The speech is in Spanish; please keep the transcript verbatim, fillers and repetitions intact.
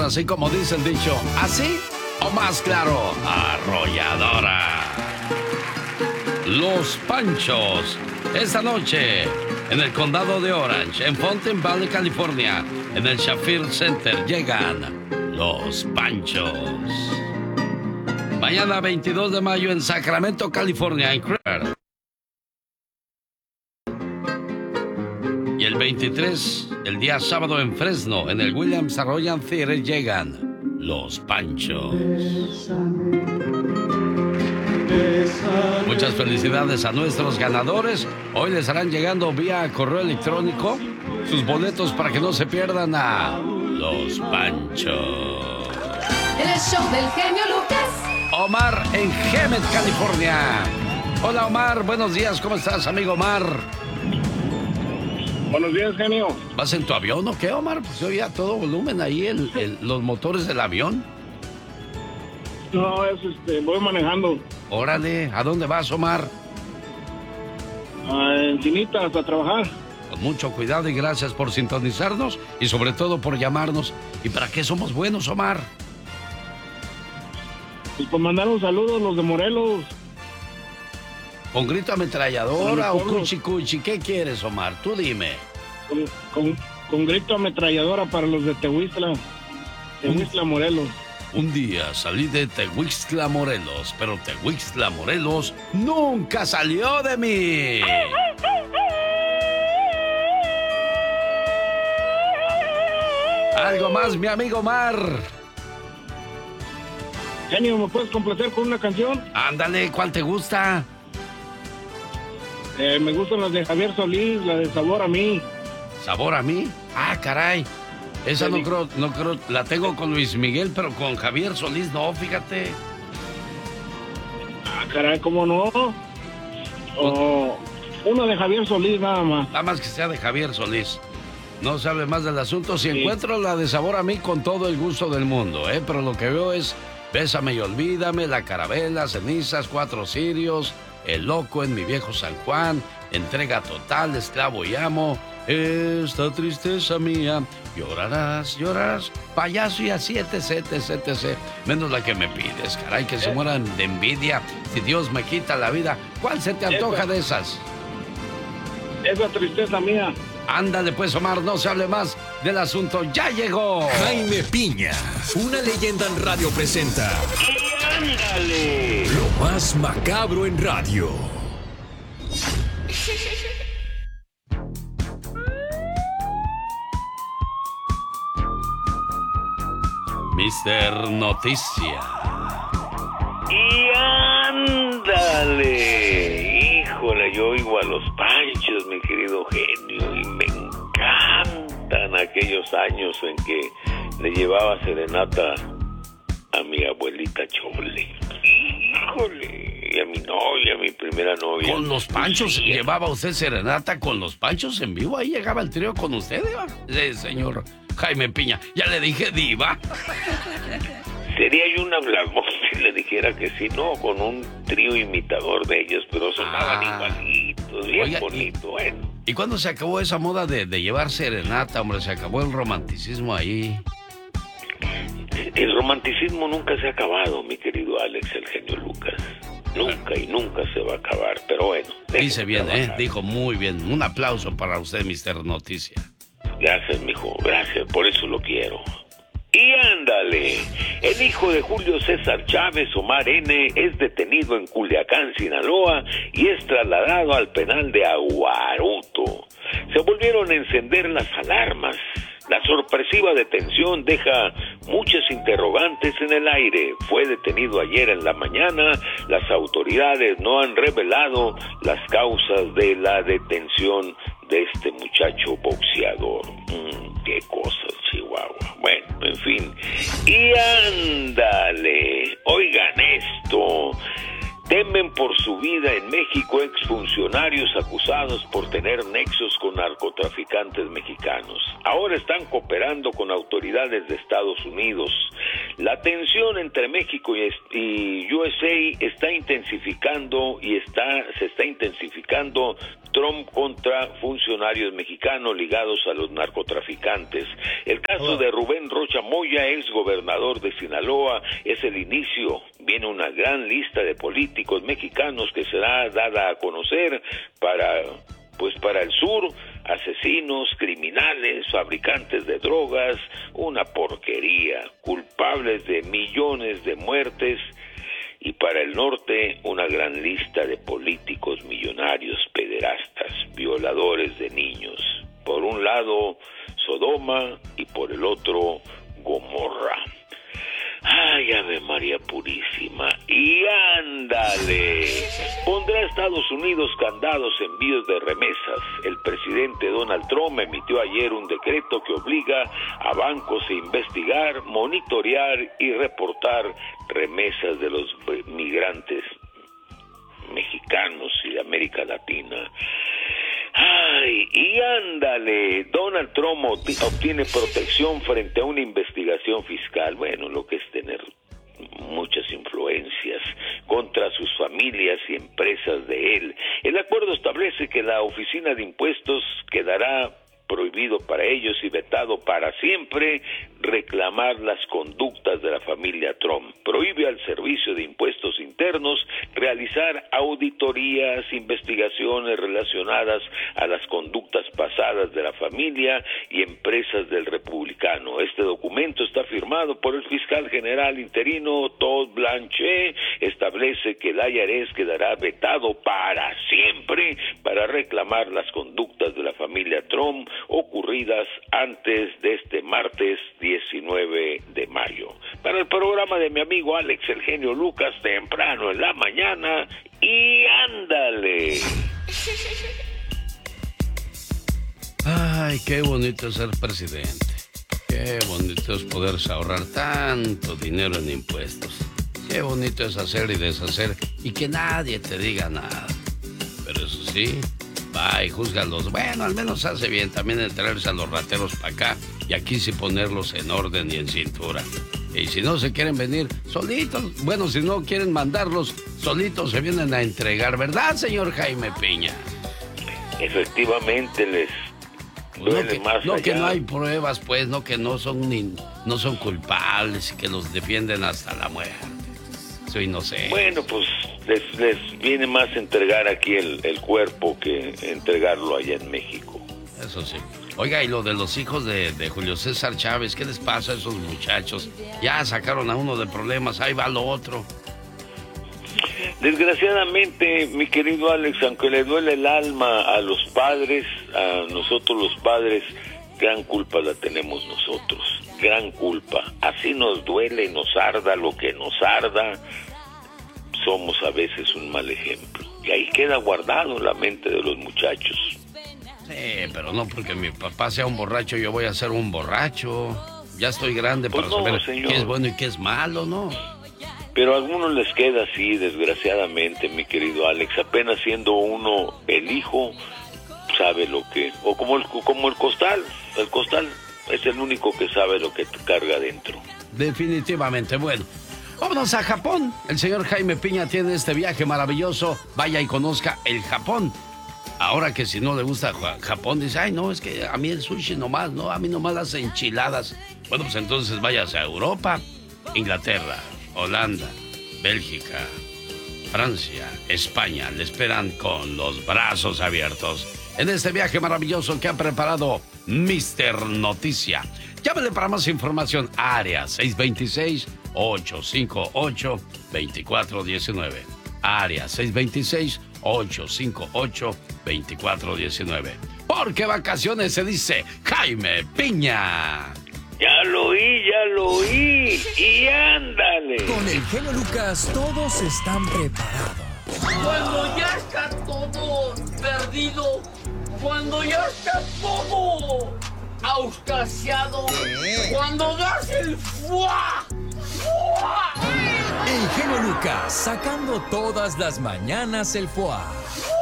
así como dice el dicho, ¿así o más claro? Arrolladora. Los Panchos, esta noche en el condado de Orange, en Fountain Valley, California, en el Shafir Center, llegan Los Panchos. Mañana veintidós de mayo en Sacramento, California, en Creer. Y el veintitrés, el día sábado en Fresno, en el Williams Arroyo Theater, llegan Los Panchos. Muchas felicidades a nuestros ganadores. Hoy les estarán llegando vía correo electrónico sus boletos para que no se pierdan a Los Panchos. El show del genio Lucas. Omar en Hemet, California. Hola Omar, buenos días, ¿cómo estás, amigo Omar? Buenos días, genio. ¿Vas en tu avión o qué, Omar? Pues yo oía a todo volumen ahí el, el, los motores del avión. No, es este, voy manejando. Órale, ¿a dónde vas, Omar? A Encinitas, a trabajar. Con mucho cuidado y gracias por sintonizarnos y sobre todo por llamarnos. ¿Y para qué somos buenos, Omar? Y por mandar un saludo a los de Morelos. ¿Con grito ametralladora o cuchi cuchi? ¿Qué quieres, Omar? Tú dime. Con, con, con grito ametralladora para los de Tehuistla. Tehuistla, Morelos. Un día salí de Tehuistla, Morelos, pero Tehuistla, Morelos nunca salió de mí. Algo más, mi amigo Omar. Genio, ¿me puedes complacer con una canción? Ándale, ¿cuál te gusta? Eh, me gustan las de Javier Solís, la de Sabor a mí. ¿Sabor a mí? Ah, caray. Esa no creo, no creo, la tengo con Luis Miguel, pero con Javier Solís no, fíjate. Ah, caray, ¿cómo no? Oh, una de Javier Solís nada más. Nada más que sea de Javier Solís. No sabe más del asunto. Si sí. Encuentro la de Sabor a mí, con todo el gusto del mundo, ¿eh? Pero lo que veo es Bésame y Olvídame, La Carabela, Cenizas, Cuatro Cirios, El Loco, En mi viejo San Juan, Entrega Total, Esclavo y Amo, Esta tristeza mía, Llorarás, llorarás, Payaso y así, etc, etc, etc. Menos la que me pides, caray, que se mueran de envidia si Dios me quita la vida. ¿Cuál se te antoja esa, de esas? Esa tristeza mía. Ándale pues, Omar, no se hable más del asunto. ¡Ya llegó! Jaime Piña, una leyenda en radio presenta. ¡Y ándale! Lo más macabro en radio. mister Noticia. ¡Y ándale! Híjole, yo oigo a los Panchos, mi querido genio, y me encantan aquellos años en que le llevaba serenata a mi abuelita Chole. Híjole, y a mi novia, a mi primera novia. ¿Con los Panchos sí. Llevaba usted serenata con los Panchos en vivo? Ahí llegaba el trío con usted, ¿eh? Sí, señor Jaime Piña. Ya le dije diva. Sería yo una blasfemia si le dijera que sí, no, con un trío imitador de ellos, pero sonaban ah. igualitos, bien Oiga, bonito, y, bueno. ¿Y cuándo se acabó esa moda de, de llevar serenata, hombre? Se acabó el romanticismo ahí. El romanticismo nunca se ha acabado, mi querido Alex, el genio Lucas. Nunca y nunca se va a acabar, pero bueno. Dice bien, ¿eh? Dijo muy bien. Un aplauso para usted, mister Noticia. Gracias, mijo, gracias, por eso lo quiero. Y ándale, el hijo de Julio César Chávez, Omar N., es detenido en Culiacán, Sinaloa, y es trasladado al penal de Aguaruto. Se volvieron a encender las alarmas. La sorpresiva detención deja muchas interrogantes en el aire. Fue detenido ayer en la mañana. Las autoridades no han revelado las causas de la detención de este muchacho boxeador. Mm, qué cosas, Chihuahua. Bueno, en fin. Y ándale, oigan esto. Temen por su vida en México exfuncionarios acusados por tener nexos con narcotraficantes mexicanos. Ahora están cooperando con autoridades de Estados Unidos. La tensión entre México y U S A está intensificando y está se está intensificando Trump contra funcionarios mexicanos ligados a los narcotraficantes. El caso oh. de Rubén Rocha Moya, ex gobernador de Sinaloa, es el inicio. Viene una gran lista de políticos mexicanos que será dada a conocer para, pues para el sur, asesinos, criminales, fabricantes de drogas, una porquería, culpables de millones de muertes. Y para el norte, una gran lista de políticos millonarios, pederastas, violadores de niños. Por un lado, Sodoma, y por el otro, Gomorra. ¡Ay, Ave María Purísima! ¡Y ándale! Pondrá a Estados Unidos candados a envíos de remesas. El presidente Donald Trump emitió ayer un decreto que obliga a bancos a investigar, monitorear y reportar remesas de los migrantes mexicanos y de América Latina. ¡Ay! Y ándale, Donald Trump obtiene protección frente a una investigación fiscal. Bueno, lo que es tener muchas influencias contra sus familias y empresas de él. El acuerdo establece que la Oficina de Impuestos quedará prohibido para ellos y vetado para siempre reclamar las conductas de la familia Trump. Prohíbe al Servicio de Impuestos Internos realizar auditorías, investigaciones relacionadas a las conductas pasadas de la familia y empresas del republicano. Este documento está firmado por el fiscal general interino Todd Blanche. Establece que el I R S quedará vetado para siempre para reclamar las conductas de la familia Trump ocurridas antes de este martes diecinueve de mayo. Para el programa de mi amigo Alex El Genio Lucas, temprano en la mañana, y ándale. Ay, qué bonito es ser presidente. Qué bonito es poderse ahorrar tanto dinero en impuestos. Qué bonito es hacer y deshacer y que nadie te diga nada. Pero eso sí, va y júzgalos. Bueno, al menos hace bien también el traerse a los rateros para acá y aquí sí ponerlos en orden y en cintura. Y si no se quieren venir solitos, bueno, si no quieren mandarlos, solitos se vienen a entregar, ¿verdad, señor Jaime Piña? Efectivamente, les duele no que, más no allá. que no hay pruebas, pues, no que no son ni, no son culpables y que los defienden hasta la muerte. Soy inocente. Bueno, pues les, les viene más entregar aquí el, el cuerpo que entregarlo allá en México. Eso sí. Oiga, y lo de los hijos de, de Julio César Chávez, ¿qué les pasa a esos muchachos? Ya sacaron a uno de problemas, ahí va lo otro. Desgraciadamente, mi querido Alex, aunque le duele el alma a los padres, a nosotros los padres, gran culpa la tenemos nosotros, gran culpa. Así nos duele y nos arda lo que nos arda, somos a veces un mal ejemplo. Y ahí queda guardado en la mente de los muchachos. Sí, pero no porque mi papá sea un borracho, yo voy a ser un borracho. Ya estoy grande pues para no, saber señor. qué es bueno y qué es malo, ¿no? Pero a algunos les queda así, desgraciadamente, mi querido Alex. Apenas siendo uno el hijo, sabe lo que... O como el, como el costal, el costal es el único que sabe lo que te carga dentro. Definitivamente, bueno. Vámonos a Japón. El señor Jaime Piña tiene este viaje maravilloso. Vaya y conozca el Japón. Ahora que si no le gusta Japón, dice, ay, no, es que a mí el sushi nomás, no, a mí nomás las enchiladas. Bueno, pues entonces váyase a Europa, Inglaterra, Holanda, Bélgica, Francia, España. Le esperan con los brazos abiertos en este viaje maravilloso que ha preparado mister Noticia. Llámale para más información a área seis dos seis, ocho cinco ocho, dos cuatro uno nueve. Área seis dos seis, ocho cinco ocho, dos cuatro uno nueve. Porque vacaciones se dice Jaime Piña. Ya lo oí, ya lo oí. Y ándale. Con el genio Lucas todos están preparados. Cuando ya está todo perdido, cuando ya está todo auscasiado, cuando das el fuá, fuá. El genio Lucas sacando todas las mañanas el fuá.